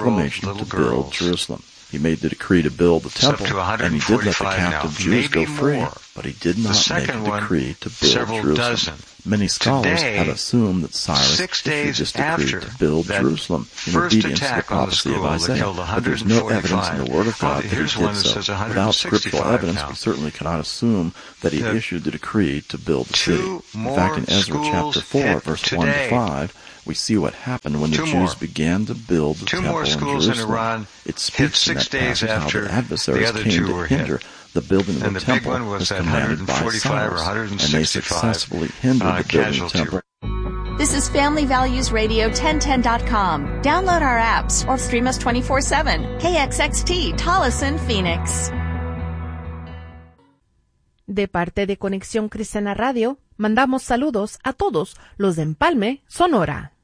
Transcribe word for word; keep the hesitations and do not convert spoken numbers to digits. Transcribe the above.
proclamation to build Jerusalem. He made the decree to build the temple, and he did let the captive Jews go free, but he did not make a decree to build Jerusalem. Many scholars have assumed that Cyrus issued this decree to build Jerusalem in obedience to the prophecy of Isaiah, but there's no evidence in the Word of God that he did so. Without scriptural evidence, we certainly cannot assume that he issued the decree to build the city. In fact, in Ezra chapter four, verse one to five, we see what happened when the Jews more. began to build the two temple more schools in Jerusalem. In Iran it speaks six in that days passage after how the adversaries the came to hinder hit. the building of and the, the temple big one was was commanded by Cyrus, and they successfully hindered uh, the building of the temple. This is Family Values Radio ten ten dot com. Download our apps or stream us twenty-four seven. K X X T, Tolleson, Phoenix. De parte de Conexión Cristiana Radio, mandamos saludos a todos los de Empalme, Sonora.